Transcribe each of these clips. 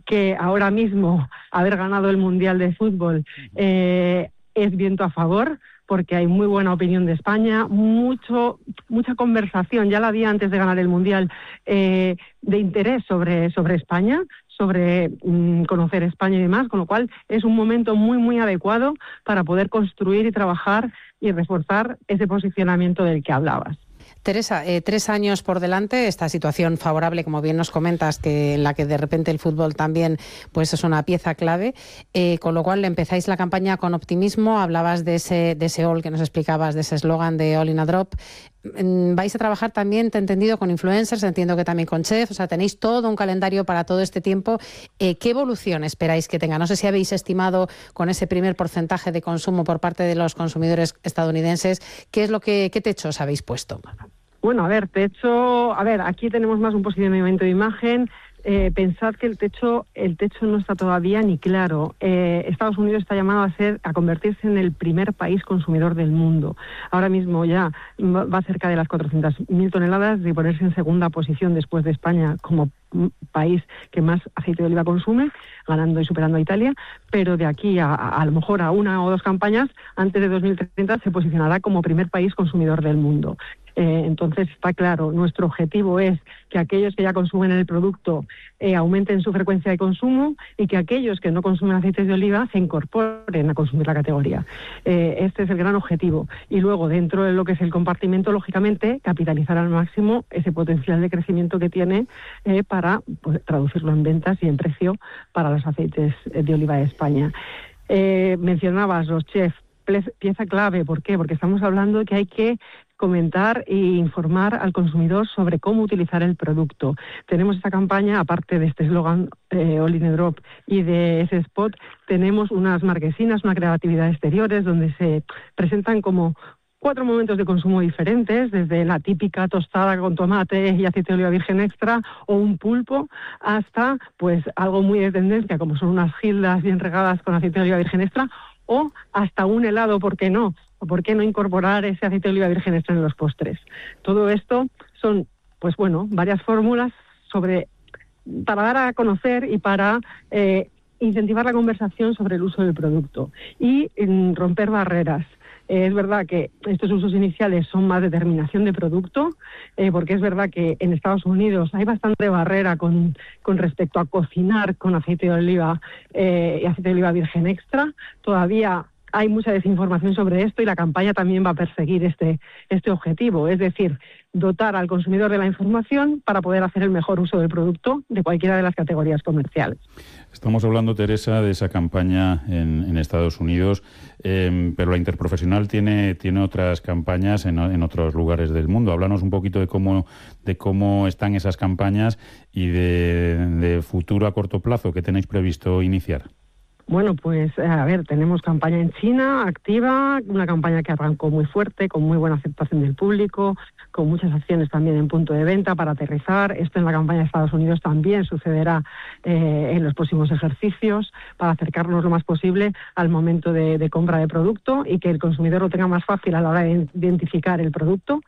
que ahora mismo haber ganado el Mundial de Fútbol es viento a favor, porque hay muy buena opinión de España, mucha conversación, ya la había antes de ganar el Mundial, de interés sobre España, sobre conocer España y demás, con lo cual es un momento muy, muy adecuado para poder construir y trabajar y reforzar ese posicionamiento del que hablabas. Teresa, 3 años por delante, esta situación favorable, como bien nos comentas, que en la que de repente el fútbol también pues es una pieza clave, con lo cual empezáis la campaña con optimismo, hablabas de ese all que nos explicabas, de ese eslogan de All in a Drop. Vais a trabajar también, te he entendido, con influencers, entiendo que también con chefs, o sea, tenéis todo un calendario para todo este tiempo. ¿Qué evolución esperáis que tenga? No sé si habéis estimado con ese primer porcentaje de consumo por parte de los consumidores estadounidenses, ¿qué techos habéis puesto? Bueno, aquí tenemos más un posicionamiento de imagen. Pensad que el techo no está todavía ni claro. Estados Unidos está llamado a convertirse en el primer país consumidor del mundo. Ahora mismo ya va cerca de las 400.000 toneladas y ponerse en segunda posición después de España como país que más aceite de oliva consume, ganando y superando a Italia, pero de aquí a lo mejor a 1 o 2 campañas, antes de 2030 se posicionará como primer país consumidor del mundo. Entonces está claro, nuestro objetivo es que aquellos que ya consumen el producto aumenten su frecuencia de consumo y que aquellos que no consumen aceites de oliva se incorporen a consumir la categoría. Este es el gran objetivo. Y luego, dentro de lo que es el compartimento, lógicamente, capitalizar al máximo ese potencial de crecimiento que tiene para traducirlo en ventas y en precio para los aceites de oliva de España. Mencionabas los chefs, pieza clave. ¿Por qué? Porque estamos hablando de que hay que comentar e informar al consumidor sobre cómo utilizar el producto. Tenemos esta campaña, aparte de este eslogan All in a Drop y de ese spot, tenemos unas marquesinas, una creatividad exteriores donde se presentan como 4 momentos de consumo diferentes, desde la típica tostada con tomate y aceite de oliva virgen extra o un pulpo, hasta pues algo muy de tendencia, como son unas gildas bien regadas con aceite de oliva virgen extra, o hasta un helado, ¿por qué no? ¿O por qué no incorporar ese aceite de oliva virgen extra en los postres? Todo esto son, varias fórmulas para dar a conocer y para incentivar la conversación sobre el uso del producto y romper barreras. Es verdad que estos usos iniciales son más determinación de producto, porque es verdad que en Estados Unidos hay bastante barrera con respecto a cocinar con aceite de oliva y aceite de oliva virgen extra. Todavía hay mucha desinformación sobre esto y la campaña también va a perseguir este objetivo, es decir, dotar al consumidor de la información para poder hacer el mejor uso del producto de cualquiera de las categorías comerciales. Estamos hablando, Teresa, de esa campaña en Estados Unidos, pero la Interprofesional tiene otras campañas en otros lugares del mundo. Háblanos un poquito de cómo están esas campañas y de futuro a corto plazo que tenéis previsto iniciar. Bueno, pues tenemos campaña en China activa, una campaña que arrancó muy fuerte, con muy buena aceptación del público, con muchas acciones también en punto de venta para aterrizar. Esto en la campaña de Estados Unidos también sucederá en los próximos ejercicios para acercarnos lo más posible al momento de compra de producto y que el consumidor lo tenga más fácil a la hora de identificar el producto.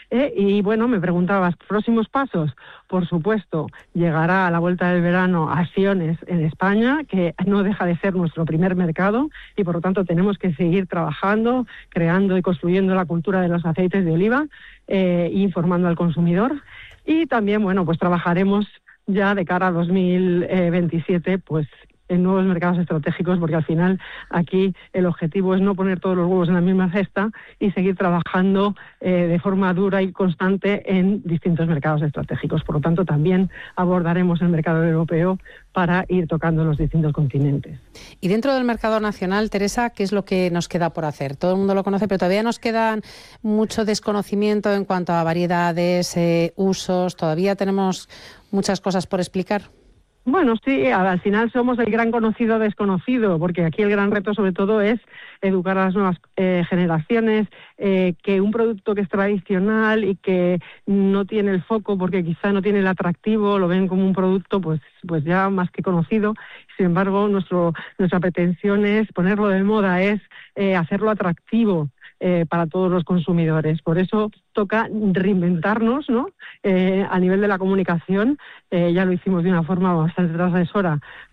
Me preguntabas, ¿próximos pasos? Por supuesto, llegará a la vuelta del verano Acciones en España, que no deja de ser nuestro primer mercado y por lo tanto tenemos que seguir trabajando, creando y construyendo la cultura de los aceites de oliva e informando al consumidor. Y también, trabajaremos ya de cara a 2027, en nuevos mercados estratégicos, porque al final aquí el objetivo es no poner todos los huevos en la misma cesta y seguir trabajando de forma dura y constante en distintos mercados estratégicos. Por lo tanto, también abordaremos el mercado europeo para ir tocando los distintos continentes. Y dentro del mercado nacional, Teresa, ¿qué es lo que nos queda por hacer? Todo el mundo lo conoce, pero todavía nos queda mucho desconocimiento en cuanto a variedades, usos. Todavía tenemos muchas cosas por explicar. Bueno, sí, al final somos el gran conocido desconocido, porque aquí el gran reto sobre todo es educar a las nuevas generaciones, que un producto que es tradicional y que no tiene el foco porque quizá no tiene el atractivo, lo ven como un producto pues ya más que conocido. Sin embargo, nuestra pretensión es ponerlo de moda, es hacerlo atractivo para todos los consumidores. Por eso toca reinventarnos, ¿no? A nivel de la comunicación, ya lo hicimos de una forma bastante transgresora